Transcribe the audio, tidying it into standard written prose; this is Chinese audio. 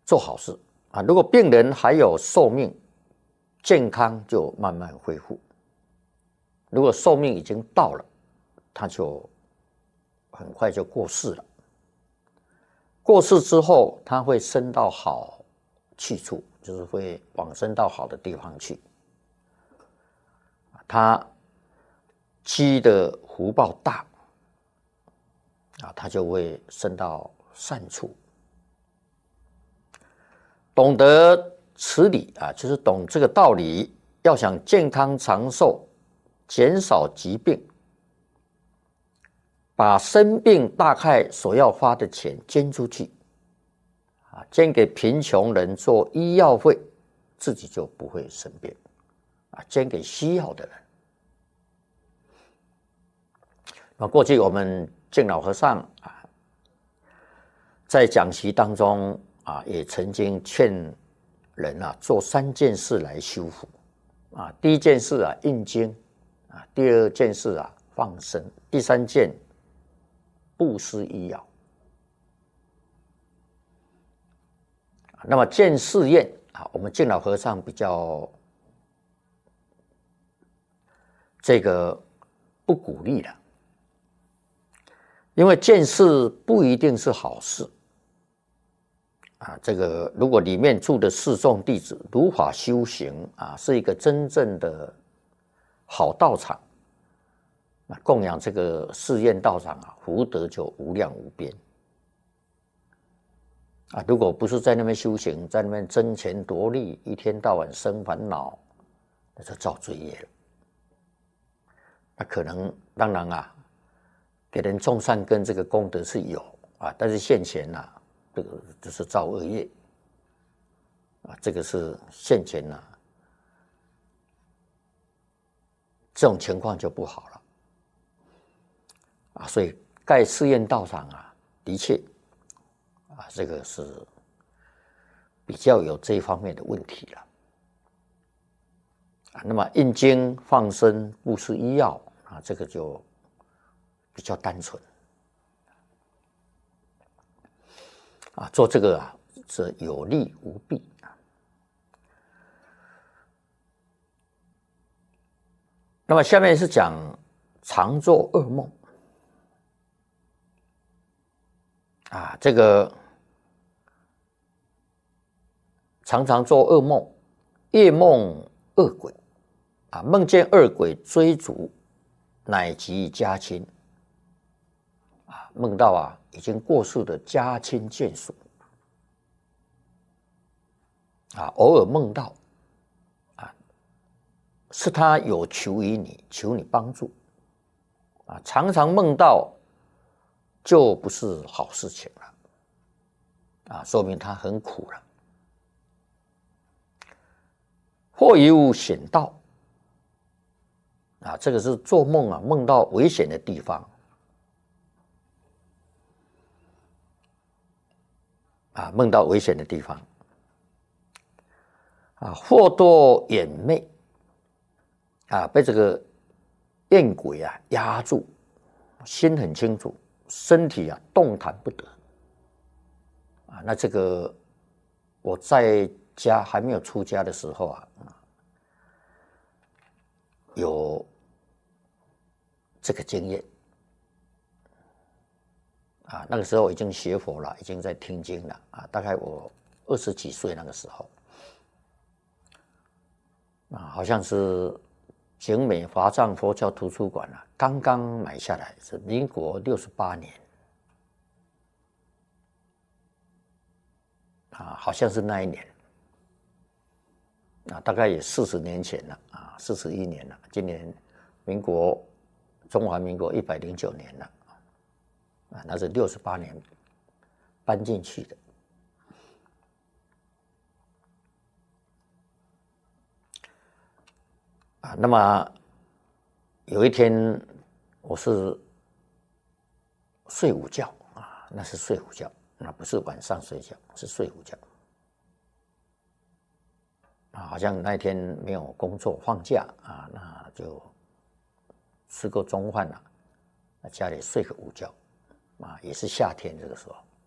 做好事啊。如果病人还有寿命，健康就慢慢恢复；如果寿命已经到了，他就很快就过世了。过世之后，他会升到好去处，就是会往生到好的地方去。他积的福报大啊，他就会升到善处。懂得此理啊，就是懂这个道理。要想健康长寿，减少疾病，把生病大概所要花的钱捐出去啊，捐给贫穷人做医药费，自己就不会生病啊，捐给需要的人。那过去我们敬老和尚啊，在讲习当中啊，也曾经劝人啊做3件事来修福啊。第一件事啊印经啊，第二件事啊放生，第3件布施医药。那么建寺院啊，我们敬老和尚比较这个不鼓励了，因为建寺不一定是好事啊。这个如果里面住的侍众弟子如法修行啊，是一个真正的好道场，那供养这个寺院道场啊，福德就无量无边啊。如果不是在那边修行，在那边争权夺利，一天到晚生烦恼，那就造罪业了。那可能当然啊，给人种善根这个功德是有啊，但是现前啊，这个就是造恶业啊，这个是现前啊，这种情况就不好了啊。所以盖寺院道场啊，的确啊，这个是比较有这一方面的问题了啊。那么印经、放生、布施医药啊，这个就比较单纯啊，做这个啊是有利无弊啊。那么下面是讲常做噩梦啊，这个常常做噩梦，夜梦恶鬼啊，梦见恶鬼追逐，乃及家亲啊，梦到啊已经过世的家亲眷属啊，偶尔梦到啊，是他有求于你，求你帮助啊，常常梦到就不是好事情了啊，说明他很苦了。或有险道啊，这个是做梦啊，梦到危险的地方啊，梦到危险的地方啊，或多眼魅啊，被这个艳鬼啊压住，心很清楚，身体啊动弹不得啊。那这个我在家还没有出家的时候啊，有这个经验啊，那个时候已经学佛了，已经在听经了啊，大概我20几岁那个时候啊，好像是景美华藏佛教图书馆啊，刚刚买下来，是民国68年啊，好像是那一年啊，大概也40年前了啊，41年了，今年中华民国109年了啊，那是68年搬进去的啊。那么有一天我是睡午觉啊，那是睡午觉，那不是晚上睡觉，是睡午觉啊，好像那一天没有工作放假啊，那就吃过中饭了，家里睡个午觉啊，也是夏天这个时候